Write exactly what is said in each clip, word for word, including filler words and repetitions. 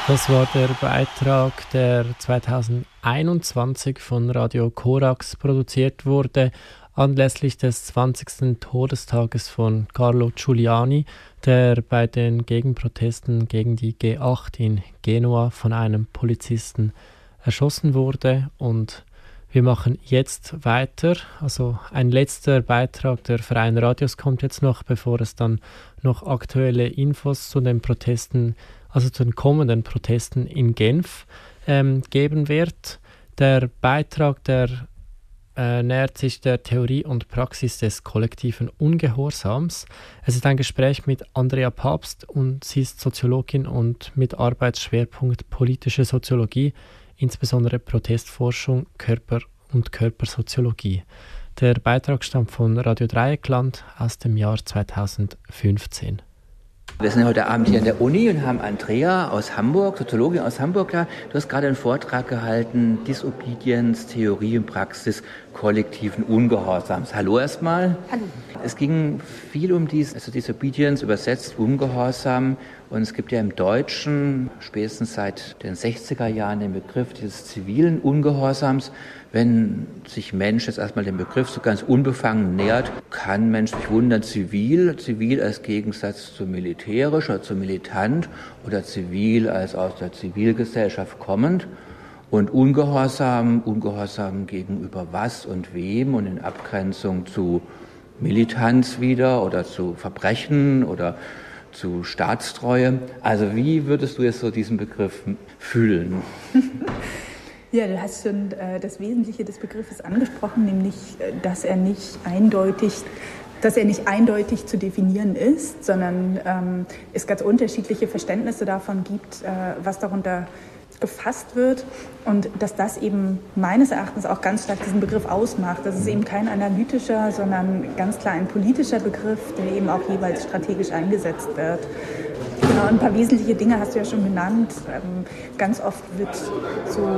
Das war der Beitrag, der zweitausendeinundzwanzig von Radio Korax produziert wurde, anlässlich des zwanzigsten Todestages von Carlo Giuliani, der bei den Gegenprotesten gegen die G acht in Genua von einem Polizisten erschossen wurde. Und wir machen jetzt weiter. Also ein letzter Beitrag der Freien Radios kommt jetzt noch, bevor es dann noch aktuelle Infos zu den Protesten, also zu den kommenden Protesten in Genf ähm, geben wird. Der Beitrag, der äh, nähert sich der Theorie und Praxis des kollektiven Ungehorsams. Es ist ein Gespräch mit Andrea Papst, und sie ist Soziologin und mit Arbeitsschwerpunkt politische Soziologie, insbesondere Protestforschung, Körper- und Körpersoziologie. Der Beitrag stammt von Radio Dreieckland aus dem Jahr zweitausendfünfzehn. Wir sind heute Abend hier an der Uni und haben Andrea aus Hamburg, Soziologin aus Hamburg, da. Du hast gerade einen Vortrag gehalten, Disobedience, Theorie und Praxis kollektiven Ungehorsams. Hallo erstmal. Hallo. Es ging viel um dies, also Disobedience, übersetzt Ungehorsam. Und es gibt ja im Deutschen spätestens seit den sechziger Jahren den Begriff dieses zivilen Ungehorsams. Wenn sich Mensch jetzt erstmal dem Begriff so ganz unbefangen nähert, kann Mensch sich wundern, zivil, zivil als Gegensatz zu militärisch oder zu militant oder zivil als aus der Zivilgesellschaft kommend. Und Ungehorsam, Ungehorsam gegenüber was und wem und in Abgrenzung zu Militanz wieder oder zu Verbrechen oder zu Staatstreue. Also wie würdest du jetzt so diesen Begriff fühlen? Ja, du hast schon äh, das Wesentliche des Begriffes angesprochen, nämlich, äh, dass er nicht eindeutig, dass er nicht eindeutig zu definieren ist, sondern ähm, es ganz unterschiedliche Verständnisse davon gibt, äh, was darunter gefasst wird, und dass das eben meines Erachtens auch ganz stark diesen Begriff ausmacht. Das ist eben kein analytischer, sondern ganz klar ein politischer Begriff, der eben auch jeweils strategisch eingesetzt wird. Genau, ein paar wesentliche Dinge hast du ja schon genannt. Ähm, ganz oft wird so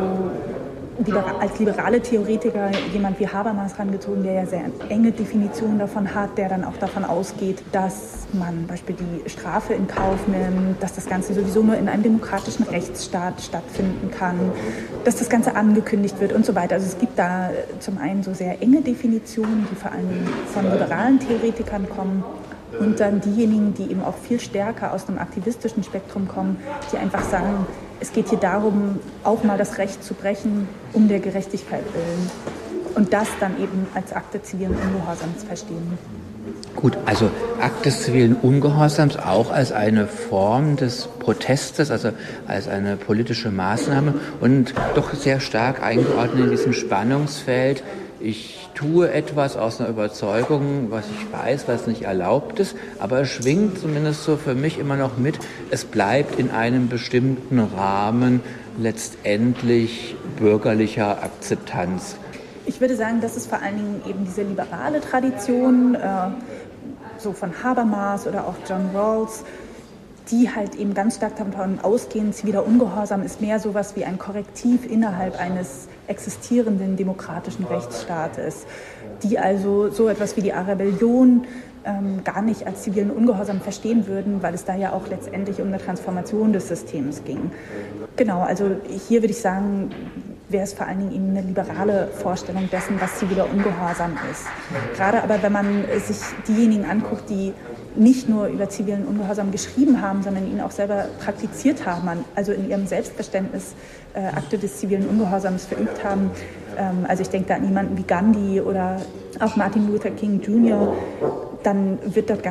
als liberale Theoretiker jemand wie Habermas herangezogen, der ja sehr enge Definitionen davon hat, der dann auch davon ausgeht, dass man zum Beispiel die Strafe in Kauf nimmt, dass das Ganze sowieso nur in einem demokratischen Rechtsstaat stattfinden kann, dass das Ganze angekündigt wird und so weiter. Also es gibt da zum einen so sehr enge Definitionen, die vor allem von liberalen Theoretikern kommen, und dann diejenigen, die eben auch viel stärker aus einem aktivistischen Spektrum kommen, die einfach sagen, es geht hier darum, auch mal das Recht zu brechen, um der Gerechtigkeit willen. Und das dann eben als Akt des zivilen Ungehorsams verstehen. Gut, also Akt des zivilen Ungehorsams auch als eine Form des Protestes, also als eine politische Maßnahme und doch sehr stark eingeordnet in diesem Spannungsfeld. Ich tue etwas aus einer Überzeugung, was ich weiß, was nicht erlaubt ist, aber es schwingt zumindest so für mich immer noch mit, es bleibt in einem bestimmten Rahmen letztendlich bürgerlicher Akzeptanz. Ich würde sagen, das ist vor allen Dingen eben diese liberale Tradition, äh, so von Habermas oder auch John Rawls, die halt eben ganz stark davon ausgehen, ziviler Ungehorsam ist mehr sowas wie ein Korrektiv innerhalb eines existierenden demokratischen Rechtsstaates, die also so etwas wie die Rebellion ähm, gar nicht als zivilen Ungehorsam verstehen würden, weil es da ja auch letztendlich um eine Transformation des Systems ging. Genau, also hier würde ich sagen, wäre es vor allen Dingen eben eine liberale Vorstellung dessen, was ziviler Ungehorsam ist. Gerade aber, wenn man sich diejenigen anguckt, die nicht nur über zivilen Ungehorsam geschrieben haben, sondern ihn auch selber praktiziert haben, also in ihrem Selbstverständnis äh, Akte des zivilen Ungehorsams verübt haben. Ähm, also ich denke da an jemanden wie Gandhi oder auch Martin Luther King Junior, dann wird dort ganz